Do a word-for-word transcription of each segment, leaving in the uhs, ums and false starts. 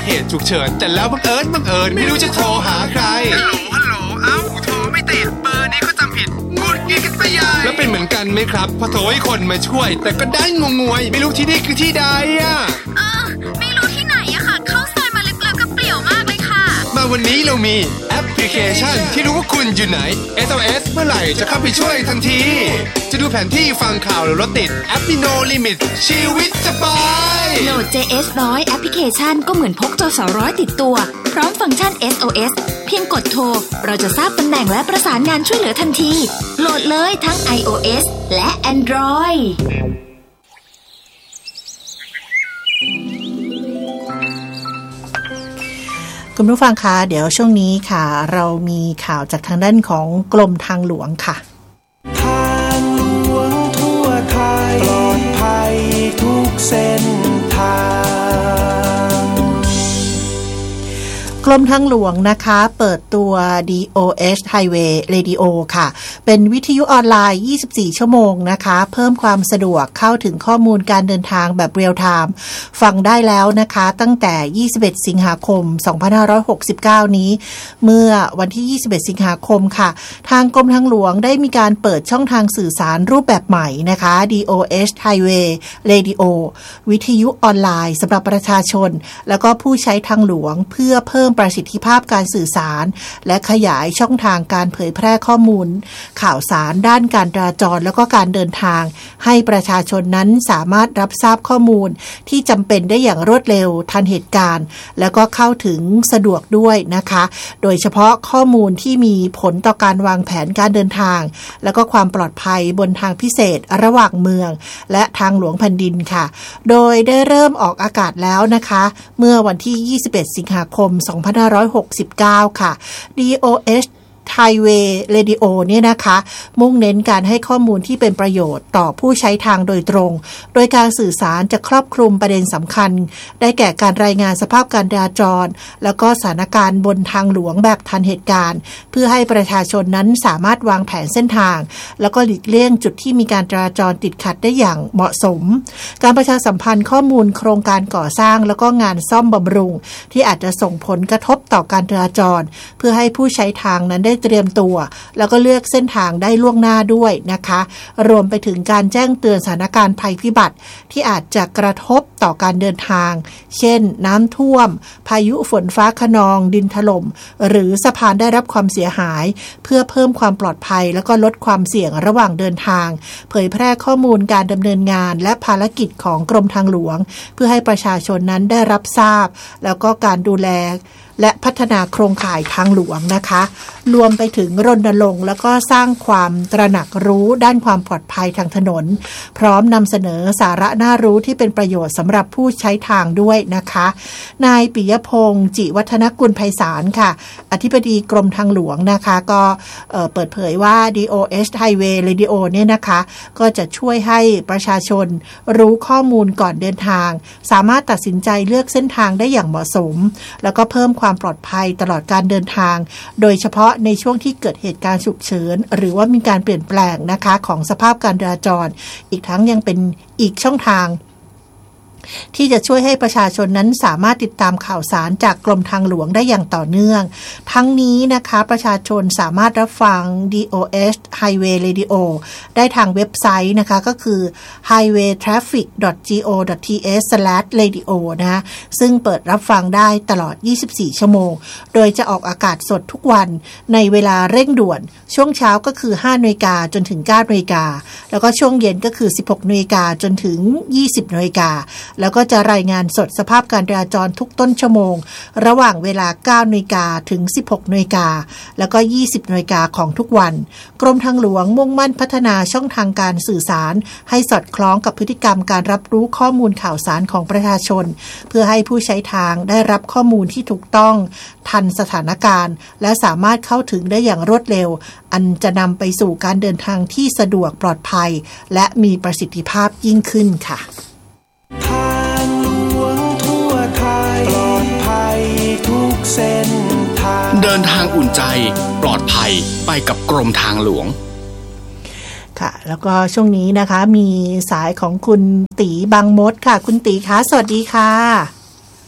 เหตุฉุกเฉินแต่แล้วบังเอิญบังเอิญไม่รู้จะโทรหาใครฮัลโหลฮัลโหลเอ้าโทรไม่ติดเบอร์นี้ก็จำผิดงุดงิดกันไปใหญ่แล้วเป็นเหมือนกันไหมครับพอโทรให้คนมาช่วยแต่ก็ได้งงวยไม่รู้ที่นี่คือที่ใดอ่ะเออไม่รู้ที่ไหนอะค่ะเข้าซอยมาลึกๆกับเปลี่ยวมากเลยค่ะมาวันนี้เรามีแอปพลิเคชันที่รู้ว่าคุณอยู่ไหน เอส โอ เอส เมื่อไหร่จะเข้าไปช่วยทันทีจะดูแผนที่ฟังข่าวหรือรถติดแอปมี No Limit ชีวิตสบายโหลด เจ เอส หนึ่งร้อยแอปพลิเคชันก็เหมือนพกจสร้อยติดตัวพร้อมฟังก์ชัน เอส โอ เอส เพียงกดโทรเราจะทราบตำแหน่งและประสานงานช่วยเหลือทันทีโหลดเลยทั้ง iOS และ Android คุณผู้ฟังคะเดี๋ยวช่วงนี้ค่ะเรามีข่าวจากทางด้านของกรมทางหลวงค่ะทางหลวงทั่วไทยปลอดภัยทุกเส้นทางกรมทางหลวงนะคะเปิดตัว ดี โอ เอช Highway Radio ค่ะเป็นวิทยุออนไลน์ยี่สิบสี่ชั่วโมงนะคะเพิ่มความสะดวกเข้าถึงข้อมูลการเดินทางแบบเรียลไทม์ฟังได้แล้วนะคะตั้งแต่ยี่สิบเอ็ดสิงหาคมสองพันห้าร้อยหกสิบเก้านี้เมื่อวันที่ยี่สิบเอ็ดสิงหาคมค่ะทางกรมทางหลวงได้มีการเปิดช่องทางสื่อสารรูปแบบใหม่นะคะ ดี โอ เอช Highway Radio วิทยุออนไลน์สำหรับประชาชนแล้วก็ผู้ใช้ทางหลวงเพื่อเพิ่มประสิทธิภาพการสื่อสารและขยายช่องทางการเผยแพร่ข้อมูลข่าวสารด้านการจราจรแล้วก็การเดินทางให้ประชาชนนั้นสามารถรับทราบข้อมูลที่จำเป็นได้อย่างรวดเร็วทันเหตุการณ์แล้วก็เข้าถึงสะดวกด้วยนะคะโดยเฉพาะข้อมูลที่มีผลต่อการวางแผนการเดินทางแล้วก็ความปลอดภัยบนทางพิเศษระหว่างเมืองและทางหลวงแผ่นดินค่ะโดยได้เริ่มออกอากาศแล้วนะคะเมื่อวันที่ยี่สิบเอ็ดสิงหาคมสองพันห้าร้อยหกสิบเก้าค่ะ ดี โอ เอชHighway Radio เนี่ยนะคะมุ่งเน้นการให้ข้อมูลที่เป็นประโยชน์ต่อผู้ใช้ทางโดยตรงโดยการสื่อสารจะครอบคลุมประเด็นสำคัญได้แก่การรายงานสภาพการจราจรแล้วก็สถานการณ์บนทางหลวงแบบทันเหตุการณ์เพื่อให้ประชาชนนั้นสามารถวางแผนเส้นทางแล้วก็หลีกเลี่ยงจุดที่มีการจราจรติดขัดได้อย่างเหมาะสมการประชาสัมพันธ์ข้อมูลโครงการก่อสร้างแล้วก็งานซ่อมบำรุงที่อาจจะส่งผลกระทบต่อการจราจรเพื่อให้ผู้ใช้ทางนั้นได้เตรียมตัวแล้วก็เลือกเส้นทางได้ล่วงหน้าด้วยนะคะรวมไปถึงการแจ้งเตือนสถานการณ์ภัยพิบัติที่อาจจะกระทบต่อการเดินทางเช่นน้ำท่วมพายุฝนฟ้าคะนองดินถล่มหรือสะพานได้รับความเสียหายเพื่อเพิ่มความปลอดภัยแล้วก็ลดความเสี่ยงระหว่างเดินทางเผยแพร่ข้อมูลการดำเนินงานและภารกิจของกรมทางหลวงเพื่อให้ประชาชนนั้นได้รับทราบแล้วก็การดูแลและพัฒนาโครงข่ายทางหลวงนะคะรวมไปถึงรณรงค์แล้วก็สร้างความตระหนักรู้ด้านความปลอดภัยทางถนนพร้อมนำเสนอสาระน่ารู้ที่เป็นประโยชน์สำหรับผู้ใช้ทางด้วยนะคะนายปิยพงษ์จิวัฒนกุลไพศาลค่ะอธิบดีกรมทางหลวงนะคะก็เอ่อเปิดเผยว่า ดี โอ เอช Highway Radio เนี่ยนะคะก็จะช่วยให้ประชาชนรู้ข้อมูลก่อนเดินทางสามารถตัดสินใจเลือกเส้นทางได้อย่างเหมาะสมแล้วก็เพิ่มความปลอดภัยตลอดการเดินทางโดยเฉพาะในช่วงที่เกิดเหตุการณ์ฉุกเฉินหรือว่ามีการเปลี่ยนแปลงนะคะของสภาพการจราจรอีกทั้งยังเป็นอีกช่องทางที่จะช่วยให้ประชาชนนั้นสามารถติดตามข่าวสารจากกรมทางหลวงได้อย่างต่อเนื่องทั้งนี้นะคะประชาชนสามารถรับฟัง ดี โอ เอช Highway Radio ได้ทางเว็บไซต์นะคะก็คือ ไฮเวย์ทราฟฟิก ดอท จี โอ ดอท ที เอช สแลช เรดิโอ นะซึ่งเปิดรับฟังได้ตลอดยี่สิบสี่ชั่วโมงโดยจะออกอากาศสดทุกวันในเวลาเร่งด่วนช่วงเช้าก็คือ ห้านาฬิกาจนถึง เก้านาฬิกาแล้วก็ช่วงเย็นก็คือ สิบหกนาฬิกาจนถึง ยี่สิบนาฬิกาแล้วก็จะรายงานสดสภาพการจราจรทุกต้นชั่วโมงระหว่างเวลา เก้านาฬิกาถึง สิบหกนาฬิกาแล้วก็ ยี่สิบนาฬิกาของทุกวันกรมทางหลวงมุ่งมั่นพัฒนาช่องทางการสื่อสารให้สอดคล้องกับพฤติกรรมการรับรู้ข้อมูลข่าวสารของประชาชนเพื่อให้ผู้ใช้ทางได้รับข้อมูลที่ถูกต้องทันสถานการณ์และสามารถเข้าถึงได้อย่างรวดเร็วอันจะนำไปสู่การเดินทางที่สะดวกปลอดภัยและมีประสิทธิภาพยิ่งขึ้นค่ะทางหลวงทั่วไทยปลอดภัยทุกเส้นทางเดินทางอุ่นใจปลอดภัยไปกับกรมทางหลวงค่ะแล้วก็ช่วงนี้นะคะมีสายของคุณตีบางมดค่ะคุณตีคะสวัสดีค่ะ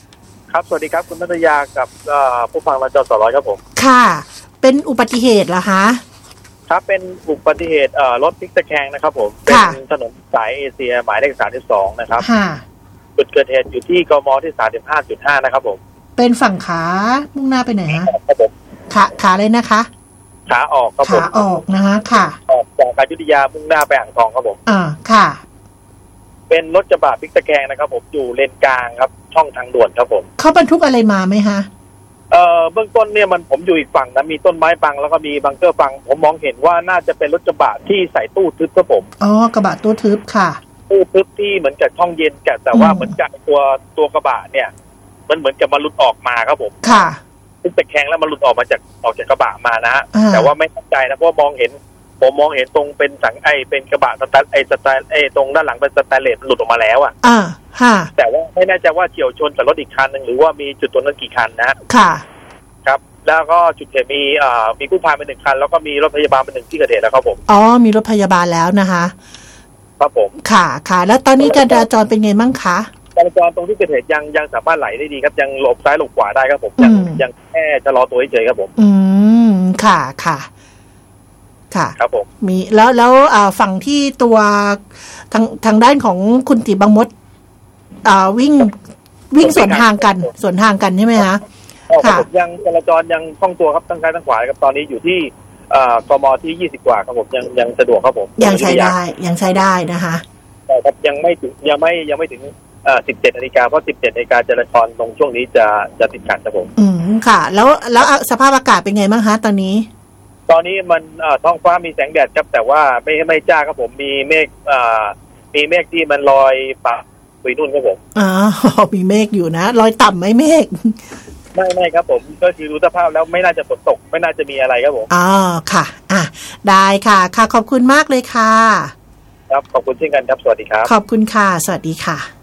ครับสวัสดีครับคุณนัทยากับผู้ฟังราจรสร้อยครับผมค่ะเป็นอุบัติเหตุเหรอคะครับเป็นอุบัติเหตุรถพลิกตะแคงนะครับผมเป็นถนนสายเอเชียหมายเลขสามสิบสองนะครับจุดเกิดเหตุอยู่ที่กมที่ สามสิบห้าจุดห้า นะครับผมเป็นฝั่งขามุ่งหน้าไปไหนฮะครับผมขาขาเลยนะคะขาออกครับผมขาออกนะคะค่ะออกจากอยุธยามุ่งหน้าไปอ่างทองครับผมอ่าค่ะเป็นรถกระบะพลิกตะแคงนะครับผมอยู่เลนกลางครับช่องทางด่วนครับผมเขาบรรทุกอะไรมาไหมฮะเอ่อเบื้องต้นเนี่ยมันผมอยู่อีกฝั่งนะมีต้นไม้บังแล้วก็มีบังเกอร์บังผมมองเห็นว่าน่าจะเป็นรถกระบะที่ใส่ตู้ทึบครับผมอ๋อกระบะตู้ทึบค่ะตู้ทึบที่เหมือนกับช่องเย็นแกแต่ว่าเหมือนกับตัวตัวกระบะเนี่ยมันเหมือนกับมันหลุดออกมาครับผมค่ะพลิกตะแคงแล้วมันหลุดออกมาจากออกจากกระบะมานะแต่ว่าไม่ตั้งใจนะเพราะมองเห็นผมมองเห็นตรงเป็นสังไอเป็นกระบะสแตนไอสแตนไอตรงด้านหลังเป็นสแตนเลสหลุดออกมาแล้วอ่ะอ่าฮะแต่ว่าไม่แน่ใจว่าเฉี่ยวชนกับรถอีกคันนึงหรือว่ามีจุดตรงนั้นกี่คันนะค่ะครับแล้วก็จุดเกิดมีอ่ามีกู้ภัยเป็นหนึ่งคันแล้วก็มีรถพยาบาลเป็นหนึ่งที่เกิดเหตุแล้วครับผมอ๋อมีรถพยาบาลแล้วนะคะครับผมค่ะค่ะแล้วตอนนี้การจราจรเป็นไงบ้างคะการจราจรตรงที่เกิดเหตุยังยังสามารถไหลได้ดีครับยังหลบซ้ายหลบขวาได้ครับผมยังยังแค่ชะลอตัวเฉยๆครับผมอืมค่ะค่ะค่ะครับผมมีแล้วแล้วอ่าฝั่งที่ตัวทางทางด้านของคุณติบางมดอ่าวิ่งวิ่งสวนทางกันสวนทางกันใช่ไหมคะค่ะยังจราจรยังคล่องตัวครับทั้งซ้ายทั้งขวาครับตอนนี้อยู่ที่อ่ากมที่ยี่สิบกว่าครับผมยังยังสะดวกครับผมยังใช้ได้ยังใช้ได้นะคะใช่ครับยังไม่ถึงยังไม่ยังไม่ถึงเอ่อสิบเจ็ดนาฬิกาเพราะสิบเจ็ดนาฬิกาจราจรตรงช่วงนี้จะจะติดขัดครับผมอืมค่ะแล้วแล้วสภาพอากาศเป็นไงบ้างคะตอนนี้ตอนนี้มันท้องฟ้ามีแสงแดดครับแต่ว่าไม่ไม่จ้าครับผมมีเมฆมีเมฆที่มันลอยป่าปุยนุ่นครับผมอ๋อมีเมฆอยู่นะลอยต่ำไหมเมฆไม่ไม่ครับผมก็คือดูสภาพแล้วไม่น่าจะฝนตกไม่น่าจะมีอะไรครับผมอ๋อค่ะอ่ะได้ค่ะค่ะขอบคุณมากเลยค่ะครับขอบคุณเช่นกันครับสวัสดีครับขอบคุณค่ะสวัสดีค่ะ